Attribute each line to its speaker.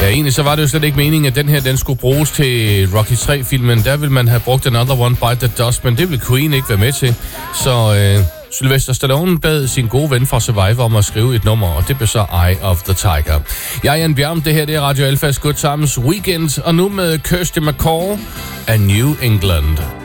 Speaker 1: Ja, egentlig så var det jo slet ikke meningen, at den her den skulle bruges til Rocky 3-filmen. Der ville man have brugt Another One Bite the Dust, men det ville Queen ikke være med til. Så Sylvester Stallone bad sin gode ven fra Survivor om at skrive et nummer, og det blev så Eye of the Tiger. Jeg er Jan Bjerm, det her det er Radio Alfas Good Times Weekend, og nu med Kirsty MacColl af New England.